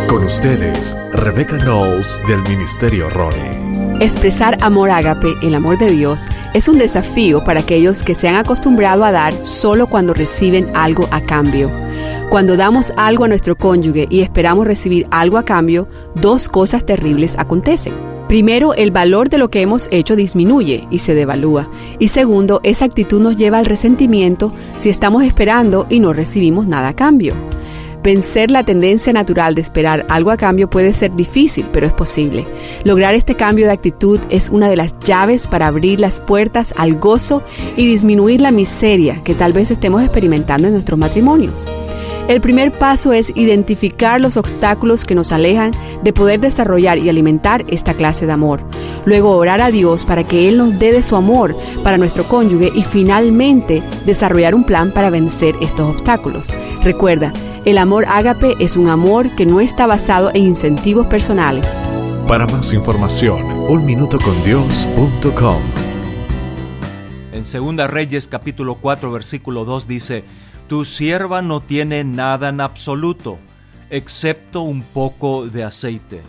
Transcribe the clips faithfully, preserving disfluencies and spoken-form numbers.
Con ustedes, Rebecca Knowles del Ministerio Rory. Expresar amor ágape, el amor de Dios, es un desafío para aquellos que se han acostumbrado a dar solo cuando reciben algo a cambio. Cuando damos algo a nuestro cónyuge y esperamos recibir algo a cambio, dos cosas terribles acontecen. Primero, el valor de lo que hemos hecho disminuye y se devalúa. Y segundo, esa actitud nos lleva al resentimiento si estamos esperando y no recibimos nada a cambio. Vencer la tendencia natural de esperar algo a cambio puede ser difícil, pero es posible. Lograr este cambio de actitud es una de las llaves para abrir las puertas al gozo y disminuir la miseria que tal vez estemos experimentando en nuestros matrimonios. El primer paso es identificar los obstáculos que nos alejan de poder desarrollar y alimentar esta clase de amor. Luego orar a Dios para que Él nos dé de su amor para nuestro cónyuge y finalmente desarrollar un plan para vencer estos obstáculos. Recuerda, el amor ágape es un amor que no está basado en incentivos personales. Para más información, un minuto con dios punto com. En Segunda Reyes capítulo cuatro versículo dos dice: Tu sierva no tiene nada en absoluto, excepto un poco de aceite.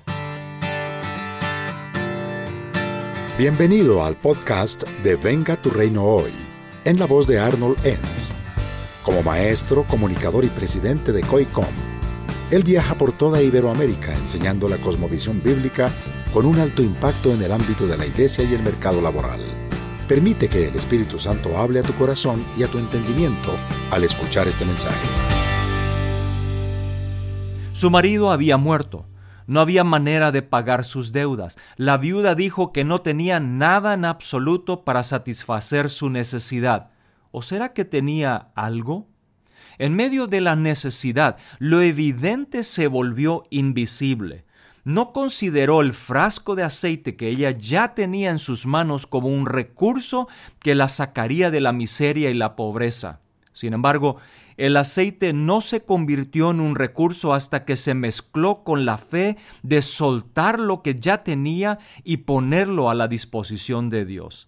Bienvenido al podcast de Venga tu Reino Hoy, en la voz de Arnold Enns. Como maestro, comunicador y presidente de COICOM, él viaja por toda Iberoamérica enseñando la cosmovisión bíblica con un alto impacto en el ámbito de la iglesia y el mercado laboral. Permite que el Espíritu Santo hable a tu corazón y a tu entendimiento al escuchar este mensaje. Su marido había muerto. No había manera de pagar sus deudas. La viuda dijo que no tenía nada en absoluto para satisfacer su necesidad. ¿O será que tenía algo? En medio de la necesidad, lo evidente se volvió invisible. No consideró el frasco de aceite que ella ya tenía en sus manos como un recurso que la sacaría de la miseria y la pobreza. Sin embargo, el aceite no se convirtió en un recurso hasta que se mezcló con la fe de soltar lo que ya tenía y ponerlo a la disposición de Dios.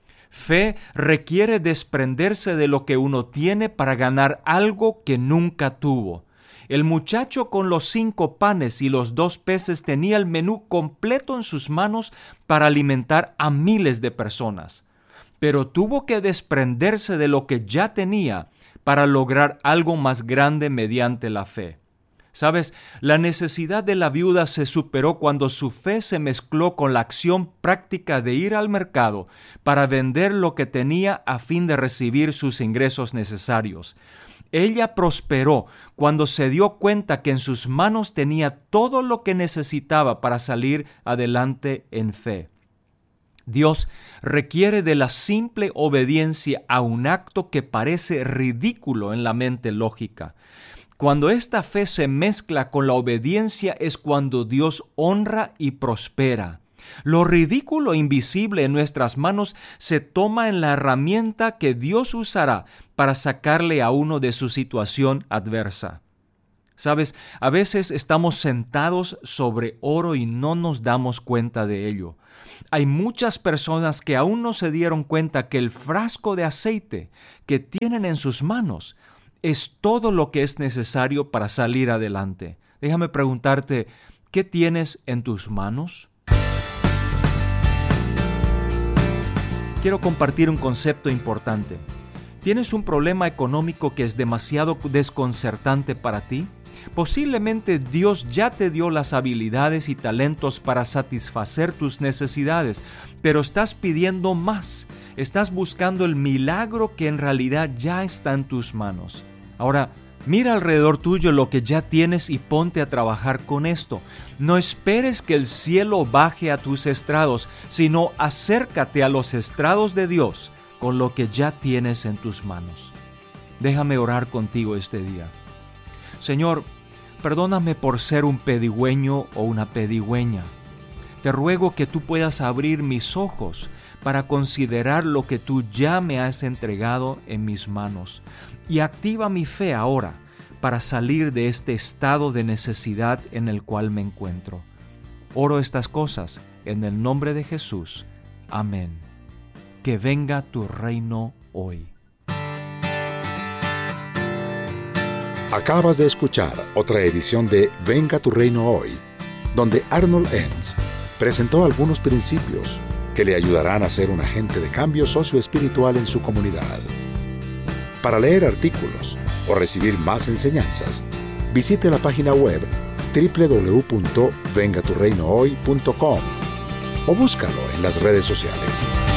Fe requiere desprenderse de lo que uno tiene para ganar algo que nunca tuvo. El muchacho con los cinco panes y los dos peces tenía el menú completo en sus manos para alimentar a miles de personas, pero tuvo que desprenderse de lo que ya tenía para lograr algo más grande mediante la fe. ¿Sabes? La necesidad de la viuda se superó cuando su fe se mezcló con la acción práctica de ir al mercado para vender lo que tenía a fin de recibir sus ingresos necesarios. Ella prosperó cuando se dio cuenta que en sus manos tenía todo lo que necesitaba para salir adelante en fe. Dios requiere de la simple obediencia a un acto que parece ridículo en la mente lógica. Cuando esta fe se mezcla con la obediencia es cuando Dios honra y prospera. Lo ridículo e invisible en nuestras manos se toma en la herramienta que Dios usará para sacarle a uno de su situación adversa. Sabes, a veces estamos sentados sobre oro y no nos damos cuenta de ello. Hay muchas personas que aún no se dieron cuenta que el frasco de aceite que tienen en sus manos es todo lo que es necesario para salir adelante. Déjame preguntarte, ¿qué tienes en tus manos? Quiero compartir un concepto importante. ¿Tienes un problema económico que es demasiado desconcertante para ti? Posiblemente Dios ya te dio las habilidades y talentos para satisfacer tus necesidades, pero estás pidiendo más. Estás buscando el milagro que en realidad ya está en tus manos. Ahora, mira alrededor tuyo lo que ya tienes y ponte a trabajar con esto. No esperes que el cielo baje a tus estrados, sino acércate a los estrados de Dios con lo que ya tienes en tus manos. Déjame orar contigo este día. Señor, perdóname por ser un pedigüeño o una pedigüeña. Te ruego que tú puedas abrir mis ojos para considerar lo que tú ya me has entregado en mis manos y activa mi fe ahora para salir de este estado de necesidad en el cual me encuentro. Oro estas cosas en el nombre de Jesús. Amén. Que venga tu reino hoy. Acabas de escuchar otra edición de Venga tu Reino Hoy, donde Arnold Enns presentó algunos principios que le ayudarán a ser un agente de cambio socioespiritual en su comunidad. Para leer artículos o recibir más enseñanzas, visite la página web doble u doble u doble u punto venga tu reino hoy punto com o búscalo en las redes sociales.